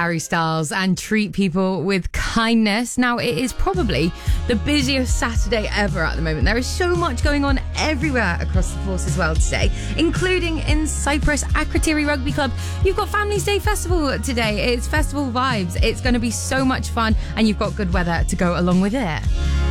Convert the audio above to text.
Harry Styles and treat people with kindness. Now, it is probably the busiest Saturday ever at the moment. There is so much going on everywhere across the Forces world today, including in Cyprus, Akrotiri Rugby Club. You've got Families Day Festival today. It's festival vibes. It's going to be so much fun, and you've got good weather to go along with it.